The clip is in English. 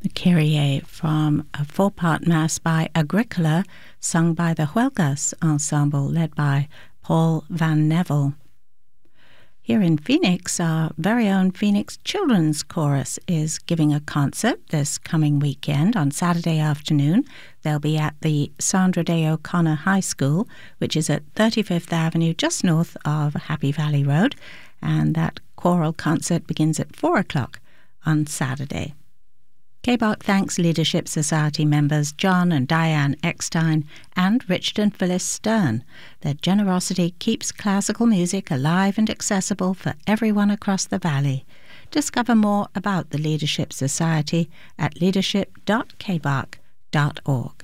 The Kyrie from a four-part mass by Agricola, sung by the Huelgas Ensemble, led by Paul Van Neville. Here in Phoenix, our very own Phoenix Children's Chorus is giving a concert this coming weekend on Saturday afternoon. They'll be at the Sandra Day O'Connor High School, which is at 35th Avenue, just north of Happy Valley Road, and that choral concert begins at 4 o'clock on Saturday. KBOC thanks Leadership Society members John and Diane Eckstein and Richard and Phyllis Stern. Their generosity keeps classical music alive and accessible for everyone across the valley. Discover more about the Leadership Society at leadership.kboc.org.